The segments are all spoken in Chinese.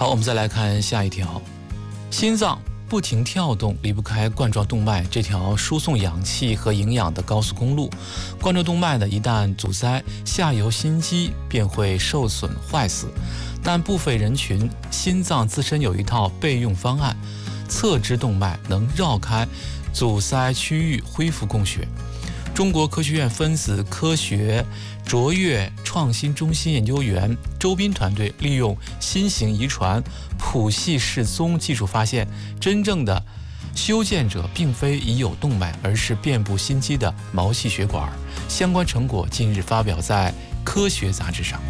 好，我们再来看下一条。心脏不停跳动，离不开冠状动脉这条输送氧气和营养的高速公路。冠状动脉呢，一旦阻塞，下游心肌便会受损坏死。但部分人群心脏自身有一套备用方案，侧支动脉能绕开阻塞区域恢复供血。中国科学院分子科学卓越创新中心研究员周斌团队利用新型遗传谱系示踪技术发现，真正的修建者并非已有动脉，而是遍布心肌的毛细血管。相关成果近日发表在《科学》杂志上。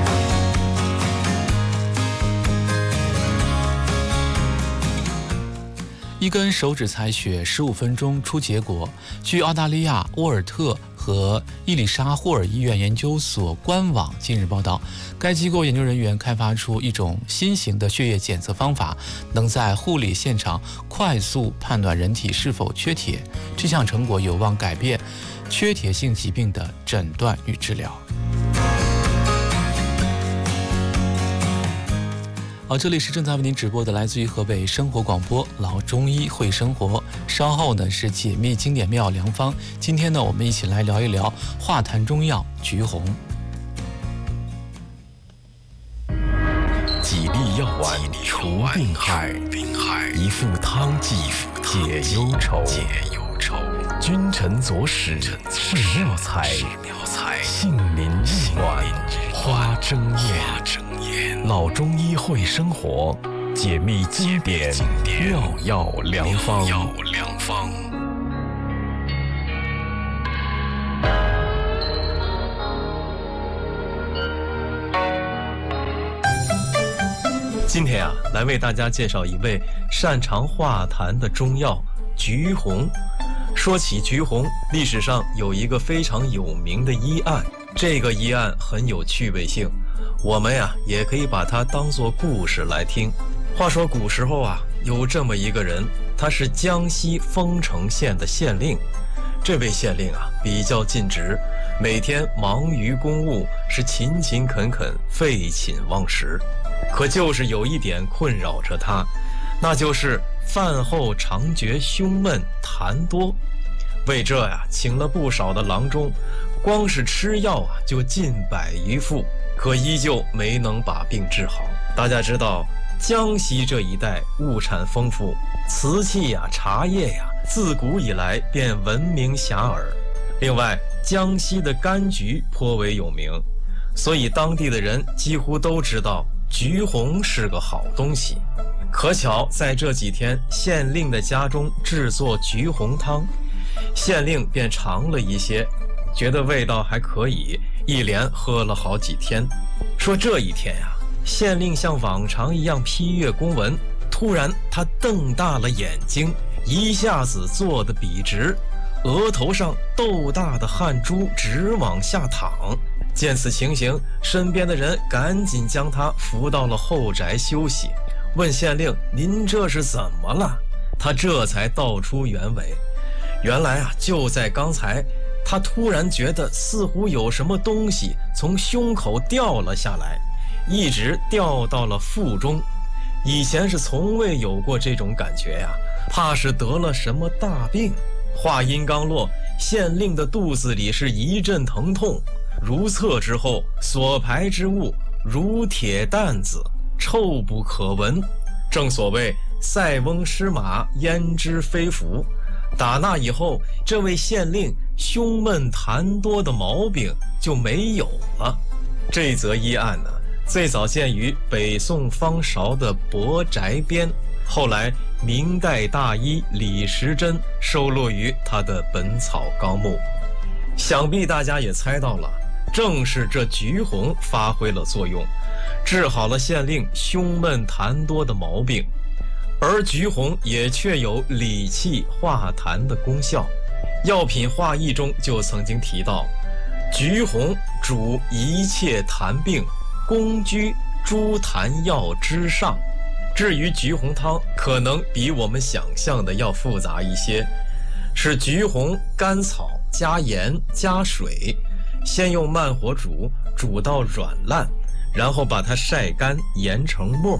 一根手指采血15分钟出结果。据澳大利亚沃尔特和伊丽莎霍尔医院研究所官网近日报道，该机构研究人员开发出一种新型的血液检测方法，能在护理现场快速判断人体是否缺铁。这项成果有望改变缺铁性疾病的诊断与治疗。好，这里是正在为您直播的来自于河北生活广播老中医会生活。稍后呢是解密经典妙良方。今天呢，我们一起来聊一聊化痰中药橘红。 几粒药丸除病害，一副汤剂解忧愁。君臣佐使是妙才，杏林玉碗花争艳。老中医会生活，解密经典妙药良方。 今天啊，来为大家介绍一味擅长化痰的中药橘红。说起橘红，历史上有一个非常有名的医案，这个医案很有趣味性，我们呀也可以把它当作故事来听。话说古时候啊，有这么一个人，他是江西丰城县的县令。这位县令啊比较尽职，每天忙于公务，是勤勤恳恳，废寝忘食。可就是有一点困扰着他，那就是饭后常觉胸闷痰多。为这呀，请了不少的郎中，光是吃药啊就近100余副，可依旧没能把病治好。大家知道，江西这一带物产丰富，瓷器呀、茶叶呀，自古以来便闻名遐迩。另外，江西的柑橘颇为有名，所以当地的人几乎都知道橘红是个好东西。可巧在这几天，县令的家中制作橘红汤，县令便尝了一些，觉得味道还可以，一连喝了好几天。说这一天呀，县令像往常一样批阅公文，突然他瞪大了眼睛，一下子坐得笔直，额头上豆大的汗珠直往下淌。见此情形，身边的人赶紧将他扶到了后宅休息，问县令：“您这是怎么了？”他这才道出原委。原来啊，就在刚才，他突然觉得似乎有什么东西从胸口掉了下来，一直掉到了腹中。以前是从未有过这种感觉呀，怕是得了什么大病。话音刚落，县令的肚子里是一阵疼痛，如厕之后所排之物如铁担子，臭不可闻。正所谓塞翁失马，焉知非福。打那以后，这位县令胸闷痰多的毛病就没有了。这则医案呢，最早见于北宋方韶的《博宅编》，后来明代大医李时珍收录于他的《本草纲目》。想必大家也猜到了，正是这橘红发挥了作用，治好了县令胸闷痰多的毛病。而橘红也确有理气化痰的功效。药品化议中就曾经提到，橘红主一切痰病，公居诸痰药之上。至于橘红汤，可能比我们想象的要复杂一些，是橘红、甘草加盐加水，先用慢火煮，煮到软烂，然后把它晒干研成末，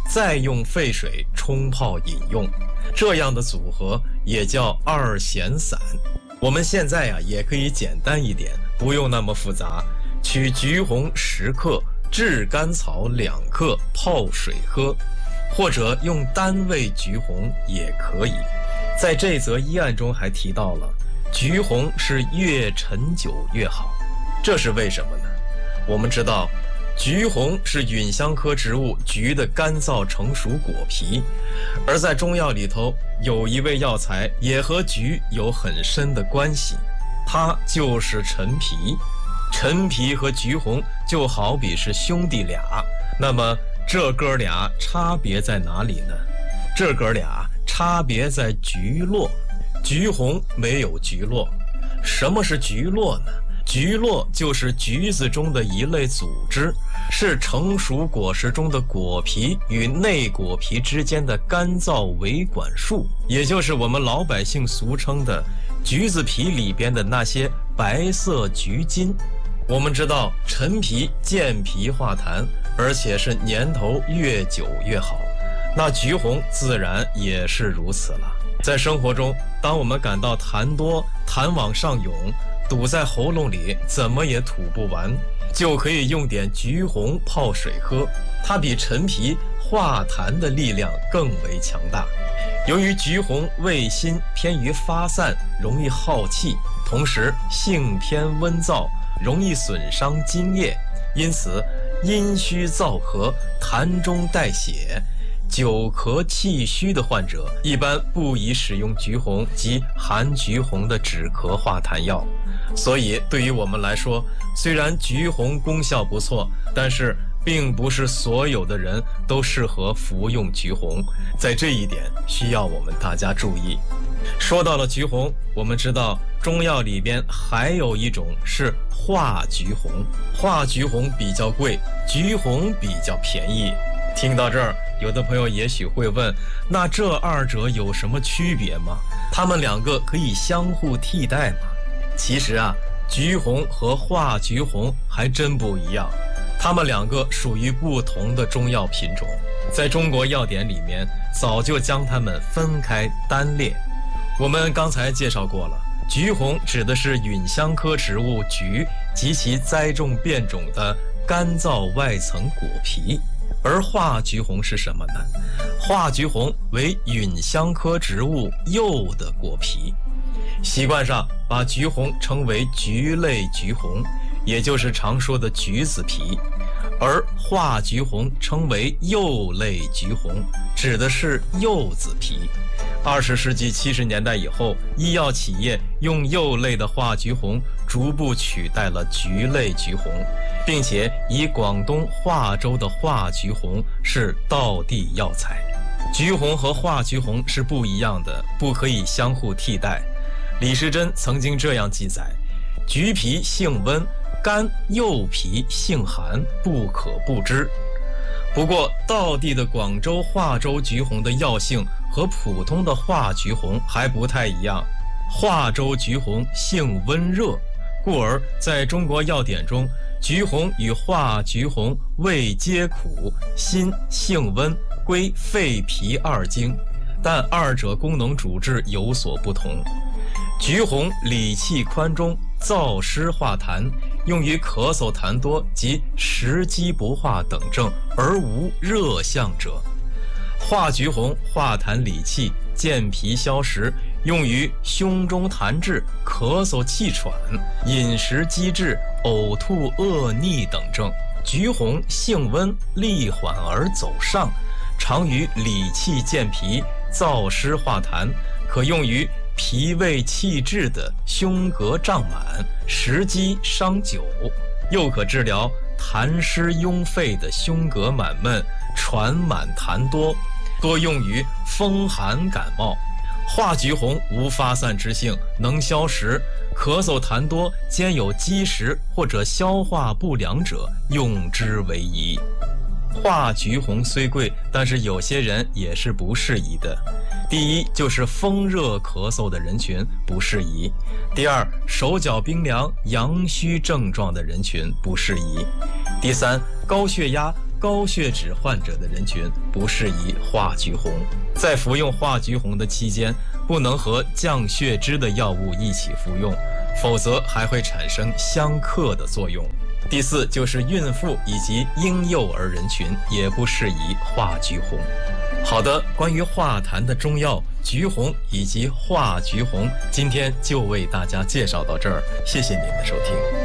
再用沸水冲泡饮用，这样的组合也叫二咸散。我们现在呀，也可以简单一点，不用那么复杂，取橘红10克，炙甘草2克，泡水喝，或者用单味橘红也可以。在这则医案中还提到了，橘红是越陈久越好，这是为什么呢？我们知道，橘红是芸香科植物橘的干燥成熟果皮，而在中药里头有一味药材也和橘有很深的关系，它就是陈皮。陈皮和橘红就好比是兄弟俩，那么这哥俩差别在哪里呢？这哥俩差别在橘络，橘红没有橘络。什么是橘络呢？橘络就是橘子中的一类组织，是成熟果实中的果皮与内果皮之间的干燥维管束，也就是我们老百姓俗称的橘子皮里边的那些白色橘筋。我们知道陈皮健脾化痰，而且是年头越久越好，那橘红自然也是如此了。在生活中，当我们感到痰多，痰往上涌，堵在喉咙里怎么也吐不完，就可以用点橘红泡水喝，它比陈皮化痰的力量更为强大。由于橘红味辛，偏于发散，容易耗气，同时性偏温燥，容易损伤津液，因此阴虚燥咳、痰中带血、久咳气虚的患者，一般不宜使用橘红及含橘红的止咳化痰药。所以对于我们来说，虽然橘红功效不错，但是并不是所有的人都适合服用橘红，在这一点需要我们大家注意。说到了橘红，我们知道中药里边还有一种是化橘红，化橘红比较贵，橘红比较便宜。听到这儿，有的朋友也许会问，那这二者有什么区别吗？它们两个可以相互替代吗？其实啊，橘红和化橘红还真不一样，它们两个属于不同的中药品种，在中国药典里面早就将它们分开单列。我们刚才介绍过了，橘红指的是芸香科植物橘及其栽种变种的干燥外层果皮，而化橘红是什么呢？化橘红为芸香科植物柚的果皮，习惯上把橘红称为橘类橘红，也就是常说的橘子皮，而化橘红称为柚类橘红，指的是柚子皮。20世纪70年代以后，医药企业用柚类的化橘红逐步取代了橘类橘红，并且以广东化州的化橘红是道地药材。橘红和化橘红是不一样的，不可以相互替代。李时珍曾经这样记载：橘皮性温，干柚皮性寒，不可不知。不过道地的广州化州橘红的药性和普通的化橘红还不太一样，化州橘红性温热，故而在中国药典中，橘红与化橘红味皆苦，辛性温，归肺脾二经，但二者功能主治有所不同。橘红理气宽中，燥湿化痰，用于咳嗽痰多及食积不化等症而无热象者。化橘红化痰理气，健脾消食，用于胸中痰滞、咳嗽气喘、饮食积滞、呕吐恶逆等症。橘红性温，力缓而走上，常于理气健脾、燥湿化痰，可用于脾胃气滞的胸膈胀满、食积伤久，又可治疗痰湿壅肺的胸膈满闷、喘满痰多，多用于风寒感冒。化橘红无发散之性，能消食，咳嗽痰多兼有积食或者消化不良者，用之为宜。化橘红虽贵，但是有些人也是不适宜的。第一，就是风热咳嗽的人群不适宜；第二，手脚冰凉、阳虚症状的人群不适宜；第三，高血压、 高血脂患者的人群不适宜化橘红。在服用化橘红的期间，不能和降血脂的药物一起服用，否则还会产生相克的作用。第四，就是孕妇以及婴幼儿人群也不适宜化橘红。好的，关于化痰的中药橘红以及化橘红，今天就为大家介绍到这儿，谢谢您的收听。